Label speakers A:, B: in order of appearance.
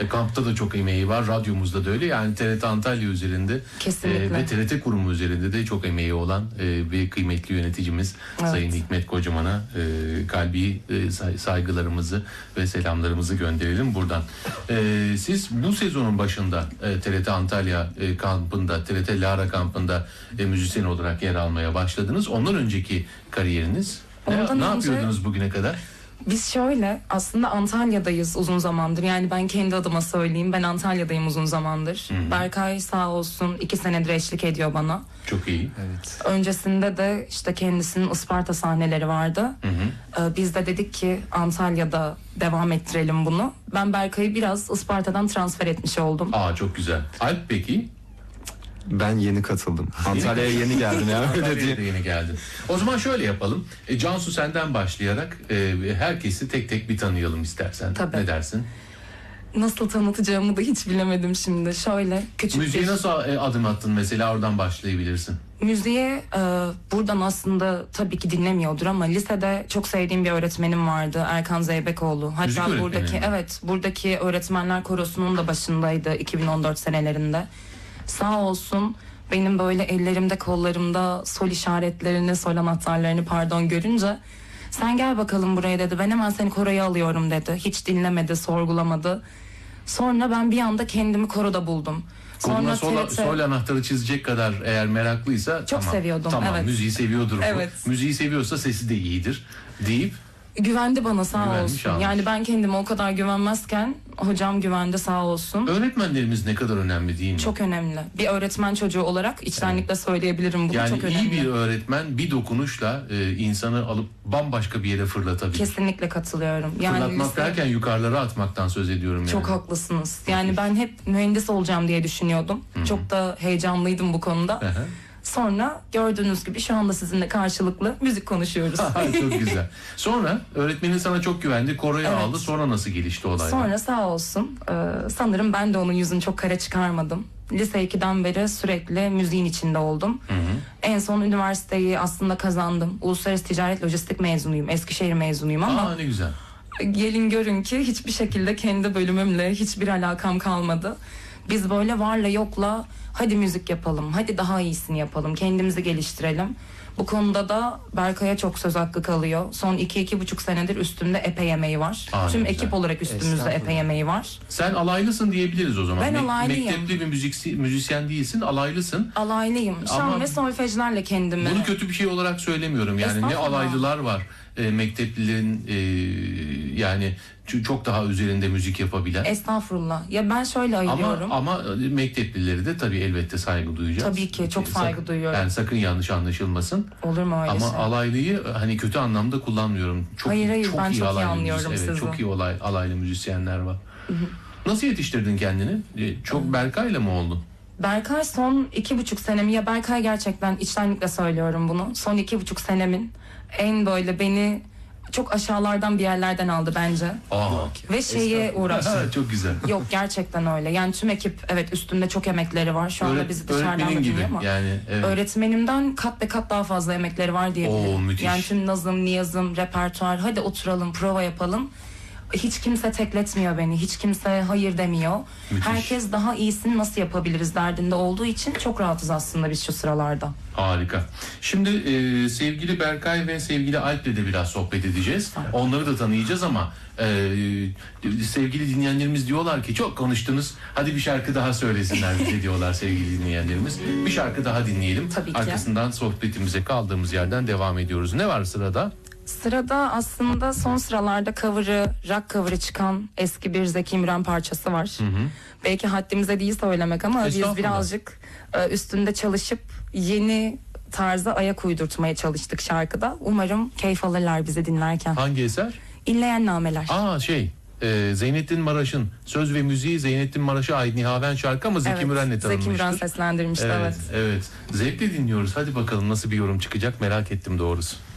A: Kampta da çok emeği var. Radyomuzda da öyle. Yani TRT Antalya üzerinde ve TRT kurumu üzerinde de çok emeği olan bir kıymetli yöneticimiz Sayın Hikmet Kocaman'a kalbi saygılarımızı ve selamlarımızı gönderelim buradan. Siz bu sezonun başında TRT Antalya kampında, TRT Lara kampında müzisyen olarak yer almaya başladınız. Ondan önceki kariyeriniz ne yapıyordunuz bugüne kadar?
B: Biz şöyle, aslında Antalya'dayız uzun zamandır. Yani ben kendi adıma söyleyeyim. Ben Antalya'dayım uzun zamandır. Hı-hı. Berkay sağ olsun 2 senedir eşlik ediyor bana.
A: Çok iyi.
B: Evet. Öncesinde de işte kendisinin Isparta sahneleri vardı. Biz de dedik ki Antalya'da devam ettirelim bunu. Ben Berkay'ı biraz Isparta'dan transfer etmiş oldum.
A: Çok güzel. Alp peki?
C: Ben yeni katıldım. Antalya'ya yeni geldim ya.
A: Antalya'ya yeni geldin. O zaman şöyle yapalım. Cansu senden başlayarak herkesi tek tek bir tanıyalım istersen.
B: Tabii.
A: Ne dersin?
B: Nasıl tanıtacağımı da hiç bilemedim şimdi. Şöyle küçük
A: müziğe nasıl adım attın mesela, oradan başlayabilirsin.
B: Müziğe buradan aslında tabii ki dinlemiyordur ama lisede çok sevdiğim bir öğretmenim vardı, Erkan Zeybekoğlu. Hatta buradaki öğretmenler korosunun da başındaydı 2014 senelerinde. Sağ olsun benim böyle ellerimde kollarımda sol işaretlerini, sol anahtarlarını görünce sen gel bakalım buraya dedi. Ben hemen seni koroya alıyorum dedi. Hiç dinlemedi, sorgulamadı. Sonra ben bir anda kendimi koroda buldum.
A: Sonra sol anahtarı çizecek kadar eğer meraklıysa
B: çok seviyordum.
A: Tamam, evet. Müziği seviyordur.
B: Evet.
A: Müziği seviyorsa sesi de iyidir deyip
B: güvendi bana sağ olsun.
A: Almış.
B: Yani ben kendime o kadar güvenmezken hocam güvendi sağ olsun.
A: Öğretmenlerimiz ne kadar önemli değil mi?
B: Çok önemli. Bir öğretmen çocuğu olarak içtenlikle söyleyebilirim bunu,
A: yani
B: çok önemli.
A: İyi bir öğretmen bir dokunuşla insanı alıp bambaşka bir yere fırlatabilir.
B: Kesinlikle katılıyorum.
A: Fırlatmak derken yukarılara atmaktan söz ediyorum yani.
B: Çok haklısınız. Yani ben hep mühendis olacağım diye düşünüyordum. Hı-hı. Çok da heyecanlıydım bu konuda. Hı-hı. Sonra gördüğünüz gibi şu anda sizinle karşılıklı müzik konuşuyoruz.
A: Çok güzel. Sonra öğretmenin sana çok güvendi, koroya aldı. Sonra nasıl gelişti olaylar?
B: Sonra sağ olsun sanırım ben de onun yüzünü çok kara çıkarmadım. Lise 2'den beri sürekli müziğin içinde oldum. Hı-hı. En son üniversiteyi aslında kazandım. Uluslararası Ticaret Lojistik mezunuyum. Eskişehir mezunuyum ama
A: ne güzel.
B: Gelin görün ki hiçbir şekilde kendi bölümümle hiçbir alakam kalmadı. Biz böyle varla yokla hadi müzik yapalım, hadi daha iyisini yapalım, kendimizi geliştirelim. Bu konuda da Berkay'a çok söz hakkı kalıyor. Son 2-2,5 senedir üstümde epey emeği var. Tüm ekip olarak üstümüzde epey emeği var.
A: Sen alaylısın diyebiliriz o zaman.
B: Ben alaylıyım.
A: Mektepli bir müzisyen değilsin, alaylısın.
B: Alaylıyım. Şan ve solfejlerle kendimi.
A: Bunu kötü bir şey olarak söylemiyorum. Yani ne alaylılar var. Mekteplilerin yani çok daha üzerinde müzik yapabilen.
B: Estağfurullah. Ya ben şöyle ayırıyorum.
A: Ama mekteplileri de tabii elbette saygı duyacağız.
B: Tabii ki çok saygı duyuyorum.
A: Yani sakın yanlış anlaşılmasın.
B: Olur mu öyle
A: ama
B: şey?
A: Ama alaylıyı hani kötü anlamda kullanmıyorum.
B: Hayır ben çok iyi anlıyorum sizi.
A: Çok iyi alaylı müzisyenler var. Hı-hı. Nasıl yetiştirdin kendini? Çok Berkay'la mı oldun?
B: Berkay son 2,5 senemi, ya Berkay gerçekten içtenlikle söylüyorum bunu. Son 2,5 senemin en böyle beni çok aşağılardan bir yerlerden aldı bence. Ve şeye uğraştı.
A: Çok güzel.
B: Yok gerçekten öyle. Yani tüm ekip üstünde çok emekleri var. Şu anda bizi dışarıdan bakıyor ama.
A: Yani, evet.
B: Öğretmenimden kat be kat daha fazla emekleri var diyebilirim.
A: Müthiş.
B: Yani tüm nazım, niyazım, repertuar, hadi oturalım, prova yapalım. Hiç kimse tekletmiyor beni. Hiç kimse hayır demiyor.
A: Müthiş.
B: Herkes daha iyisini nasıl yapabiliriz derdinde olduğu için çok rahatız aslında biz şu sıralarda.
A: Harika. Şimdi sevgili Berkay ve sevgili Alp'le de biraz sohbet edeceğiz.
B: Tamam.
A: Onları da tanıyacağız ama sevgili dinleyenlerimiz diyorlar ki çok konuştunuz. Hadi bir şarkı daha söylesinler bize diyorlar sevgili dinleyenlerimiz. Bir şarkı daha dinleyelim.
B: Tabii ki.
A: Arkasından sohbetimize kaldığımız yerden devam ediyoruz. Ne var sırada?
B: Sırada aslında son sıralarda rock cover'ı çıkan eski bir Zeki Müren parçası var. Hı hı. Belki haddimize değil söylemek ama biz birazcık üstünde çalışıp yeni tarza ayak uydurtmaya çalıştık şarkıda. Umarım keyif alırlar bizi dinlerken.
A: Hangi eser?
B: İnleyen Nameler.
A: Zeynettin Maraş'ın söz ve müziği Zeynettin Maraş'a ait Nihaven şarkı ama Zeki Müren'le tanınmıştır.
B: Zeki Müren seslendirmişti, evet.
A: Evet. Zevkle dinliyoruz. Hadi bakalım nasıl bir yorum çıkacak, merak ettim doğrusu.